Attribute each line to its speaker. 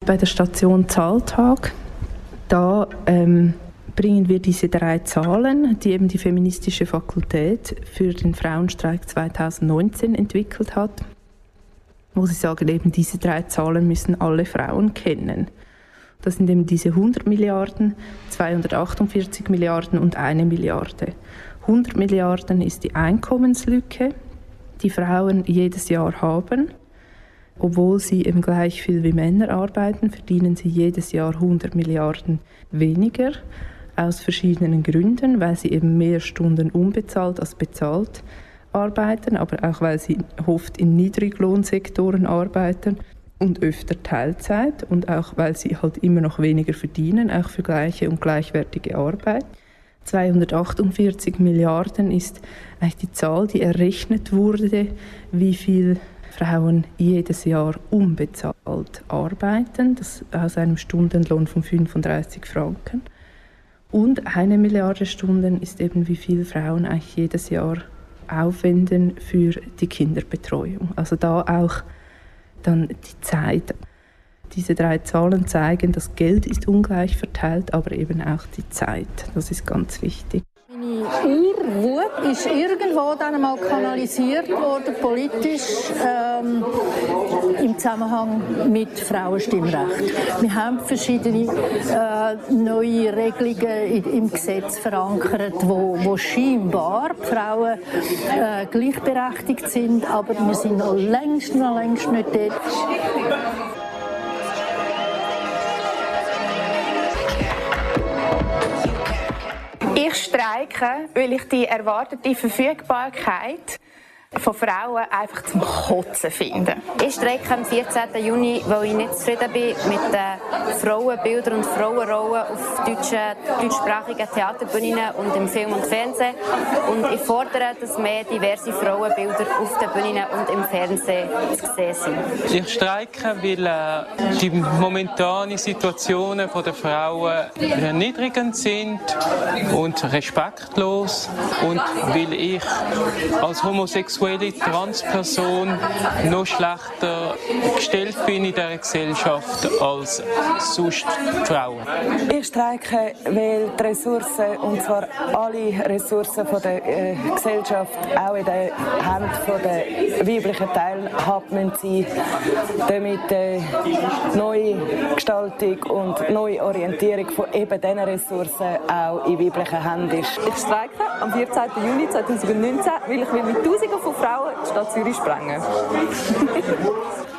Speaker 1: bei der Station Zahltag. Da bringen wir diese 3 Zahlen, die eben die feministische Fakultät für den Frauenstreik 2019 entwickelt hat, wo sie sagen, eben diese 3 Zahlen müssen alle Frauen kennen. Das sind eben diese 100 Milliarden, 248 Milliarden und 1 Milliarde. 100 Milliarden ist die Einkommenslücke, die Frauen jedes Jahr haben. Obwohl sie eben gleich viel wie Männer arbeiten, verdienen sie jedes Jahr 100 Milliarden weniger, aus verschiedenen Gründen, weil sie eben mehr Stunden unbezahlt als bezahlt arbeiten, aber auch weil sie oft in Niedriglohnsektoren arbeiten und öfter Teilzeit und auch weil sie halt immer noch weniger verdienen, auch für gleiche und gleichwertige Arbeit. 248 Milliarden ist eigentlich die Zahl, die errechnet wurde, wie viel Frauen jedes Jahr unbezahlt arbeiten, das aus einem Stundenlohn von 35 Franken. Und 1 Milliarde Stunden ist eben, wie viel Frauen eigentlich jedes Jahr aufwenden für die Kinderbetreuung. Also da auch dann die Zeit. Diese 3 Zahlen zeigen, das Geld ist ungleich verteilt, aber eben auch die Zeit. Das ist ganz wichtig.
Speaker 2: Meine Urwut ist irgendwo dann einmal kanalisiert worden, politisch, im Zusammenhang mit Frauenstimmrecht. Wir haben verschiedene neue Regelungen im Gesetz verankert, wo scheinbar die Frauen gleichberechtigt sind, aber wir sind noch längst nicht dort.
Speaker 3: Ich streike, weil ich die erwartete Verfügbarkeit von Frauen einfach zum Kotzen finde.
Speaker 4: Ich streike am 14. Juni, weil ich nicht zufrieden bin mit den Frauenbildern und Frauenrollen auf deutschsprachigen Theaterbühnen und im Film und Fernsehen. Und ich fordere, dass mehr diverse Frauenbilder auf den Bühnen und im Fernsehen zu sehen sind.
Speaker 5: Ich streike, weil die momentane Situationen der Frauen erniedrigend sind und respektlos. Und weil ich als homosexuelle Transperson noch schlechter gestellt bin in dieser Gesellschaft als sonst Frauen.
Speaker 6: Ich streike, weil die Ressourcen, und zwar alle Ressourcen der Gesellschaft, auch in den Händen der weiblichen Teilhabe sein, damit neue Gestaltung und neue Orientierung von eben diesen Ressourcen auch in weiblichen Händen ist.
Speaker 7: Ich streike am 14. Juni 2019, weil ich mit Tausenden von Frauen die Stadt Zürich sprengen.